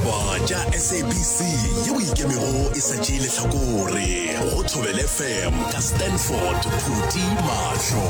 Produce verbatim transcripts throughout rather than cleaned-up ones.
ditaba tša S A B C yeo ikemego e satšile hlakore go Thobela F M ka Stanford Phuti Mahlo.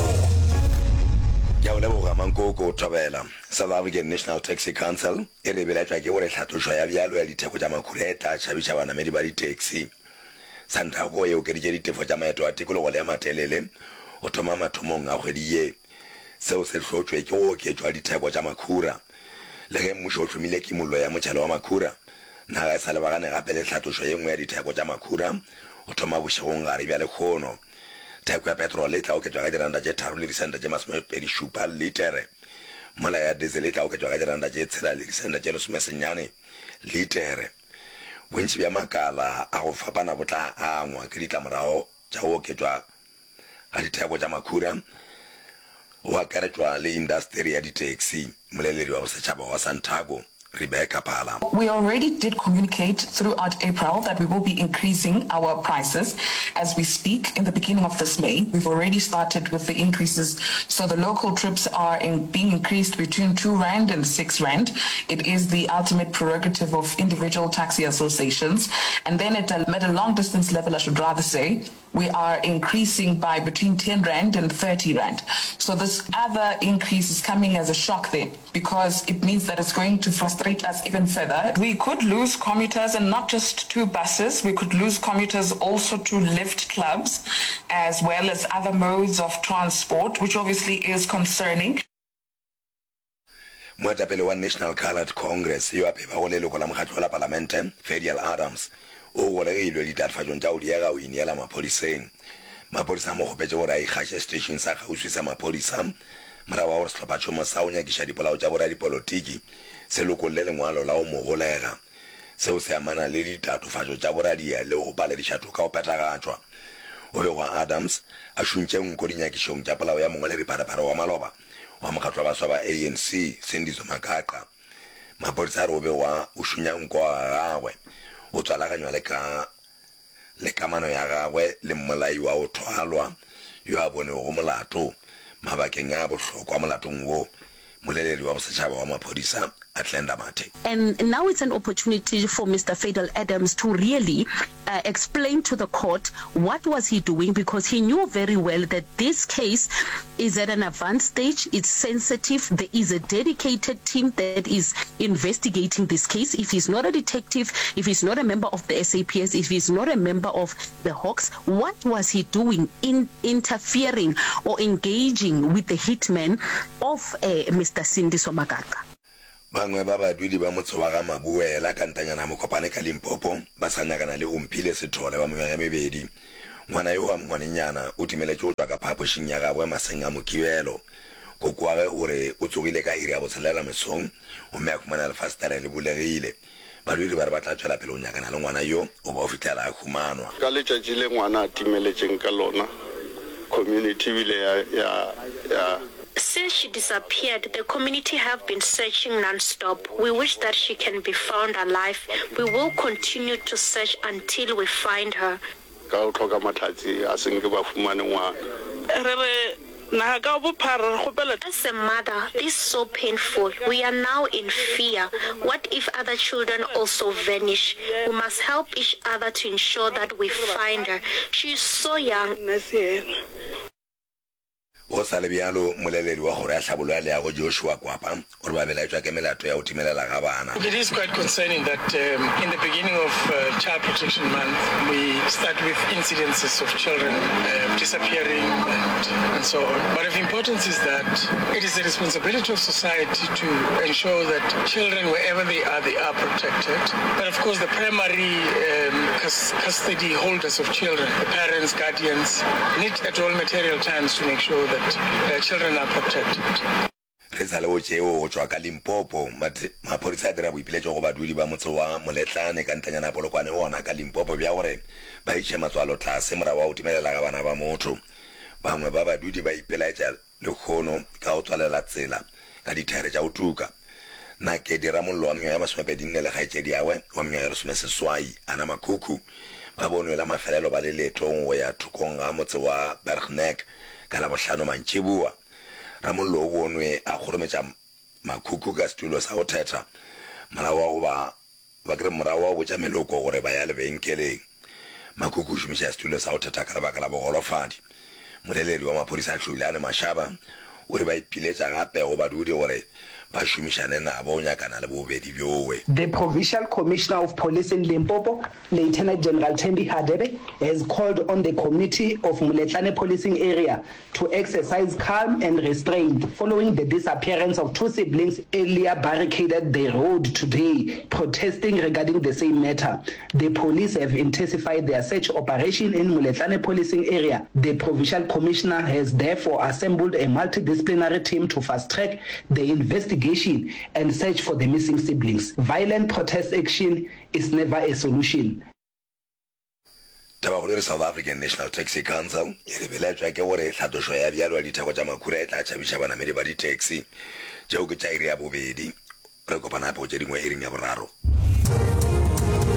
Ya o leboga Mankoko Thobela. South African National Taxi Council e re beletšwa ke gore tlhatlošo ya bjalo ya ditheko tša makhura e tla tšhabiša banamedi ba di-taxi. Santago e okeditše ditefo tša maeto a tikologo le ya matelele go thoma mathomong a kgwedi ye. Seo se hlotšwe ke go oketšwa ditheko tša makhura le ge mmušo o hlomile kimollo ya motšhelo wa makhura. Naga e sa lebagane gape le tlhatlošo ye nngwe ya ditheko tša makhura go thoma bošegong gare bja lekgono. Theko ya petrol e tla oketšwa ka diranta tše tharo le disenta tše masomepedi šupa litere. Mola ya diesel e tla oketšwa ka diranta tše tshela le disenta tše lesomesenyane litere. Bontši bja makala a go fapana bo tla angwa ke ditlamorago tša go oketšwa ga ditheko tša makhura go akaretšwa le industry ya di-taxi. Moleledi wa bosetšhaba wa Santago, Rebecca Pala. We already did communicate throughout April that we will be increasing our prices as we speak in the beginning of this May. We've already started with the increases. So the local trips are in, being increased between two rand and six rand. It is the ultimate prerogative of individual taxi associations. And then at a, at a long distance level, I should rather say, we are increasing by between ten rand and thirty rand. So this other increase is coming as a shock there because it means that it's going to frustrate us even further. We could lose commuters, and not just to buses. We could lose commuters also to lift clubs as well as other modes of transport, which obviously is concerning. Moetapele wa National Coloured Congress yo a pheba go leloko la mokgatlo wa Palamente Fedial Adams o golegilwe ditatofatšong tša go diega o ineela maphodiseng. Maphodisa a mo kgopetše gore a ikgaše station sa kgauswi sa maphodisa morago wa gore sehlopha tšhomo sa go nyakiša dipolao tša boradipolotiki se lokolle lengwalo la go mo golega. Seo se amana le ditatofatšo tša boradia le go palediša toka go phethagatšwa. O be wa Adams a šontše nko dinyakišong tša polao ya mongwe le riparapara wa maloba wa mokgatlo wa baswa ba A N C Sendiso Makaqa. Maphodisa a re o be wa o šonya nko wa gagwe o tswalaganywa le ka le kamano ya gagwe le mmolai wa o thwalwa yo a bone go molato mabakeng a bohlokwa molatong wo. Moleledi wa bosetšhaba wa maphodisa Atlenda Mate. And now it's an opportunity for Mister Fedial Adams to really uh, explain to the court what was he doing, because he knew very well that this case is at an advanced stage. It's sensitive. There is a dedicated team that is investigating this case. If he's not a detective, if he's not a member of the S A P S, if he's not a member of the Hawks, what was he doing in interfering or engaging with the hitman of uh, Mister Sendiso Makaqa? Bangwe ba badudi ba motse wa ga Mabuela ka ntanyana mokopane ka Limpopo ba sanyakana le Umphile Sethole ba mengwaga mebedi. Ngwana yo wa ngwanenyana o timeletse o tswa ka phapošing ya gagwe maseng a Mokibelo. Koko wa ge o re o tsogile ka iri ya botshelela mesong o mme a khumana lefastere le bulegile. Badudi ba re ba tla tswela pele o nyakana le ngwana yo o ba o fitlhela a khumanwa. Ka letšatši le ngwana a timeletseng ka lona community bile ya ya ya. Since she disappeared, the community have been searching non-stop. We wish that she can be found alive. We will continue to search until we find her. As a mother, this is so painful. We are now in fear. What if other children also vanish? We must help each other to ensure that we find her. She is so young. O sale bjalo moleledi wa gore a tlhaboloa le ya go Joshua Kwapa o re ba belaetswa ke melato ya go timelela ga bana. It is quite concerning that um, in the beginning of uh, Child Protection Month we start with incidences of children uh, disappearing and, and so on. But of importance is that it is the responsibility of society to ensure that children, wherever they are, they are protected. But of course the primary um, custody holders of children, the parents, guardians, need at all material times to make sure that Uh, children are protected. Re sa le o tšeo go tswa ka Limpopo maphodisa a dira boipiletšo go badudi ba motse wa Moletlane ka ntanyana polokwane ona ka Limpopo bja gore ba itše matswalo tlase morago wa go timelela ga bana ba motho. Bangwe ba badudi ba ipelaetša lekgono ka go tswalela tsela ka dithaere tša go tuka. Nakedi Ramollo wa mengwaga ya masomepedi nne le kgaetšedi yawe wa mengwaga ya lesomeseswai Ana Makhukhu ba bonwela mafelelo ba le letong go ya thokong ga motse wa Bergneck ka la bohlano mantšheboa. Ramollo o bonwe a kgorometša Makhukhu ka setulo sa go thetha molao wa go ba ba kre morawa go tša meloko gore ba ya lebenkeleng makuku shumisha stulo sa otata ka ba ka la bogolofadi moleleri wa maphodisa a tlhoile mashaba o re ba ipiletša gape go badudi gore The Provincial Commissioner of Police in Limpopo, Lieutenant General Thembi Hadebe, has called on the Committee of Moletlane Policing Area to exercise calm and restraint following the disappearance of two siblings earlier barricaded the road today, protesting regarding the same matter. The police have intensified their search operation in Moletlane Policing Area. The Provincial Commissioner has therefore assembled a multidisciplinary team to fast-track the investigation and search for the missing siblings. Violent protest action is never a solution. The South African National Taxi Council, Rebelletra Gaware, Satoshoya, Yalo, Litawajama Kureta, Chavishabana, Medibadi Taxi, Jogo Chairia Bovedi, Precopanapo, Jedimo, Erin Yabraro.